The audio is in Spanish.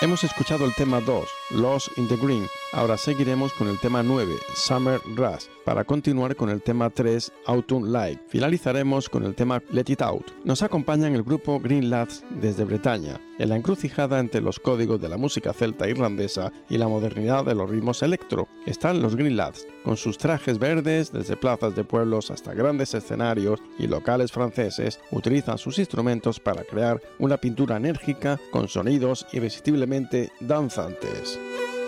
Hemos escuchado el tema 2, Lost in the Green. Ahora seguiremos con el tema 9, Summer Rush, para continuar con el tema 3, Autumn Light. Finalizaremos con el tema Let It Out. Nos acompañan el grupo Green Lads desde Bretaña, en la encrucijada entre los códigos de la música celta irlandesa y la modernidad de los ritmos electro. Están los Green Lads, con sus trajes verdes, desde plazas de pueblos hasta grandes escenarios y locales franceses, utilizan sus instrumentos para crear una pintura enérgica con sonidos irresistiblemente danzantes.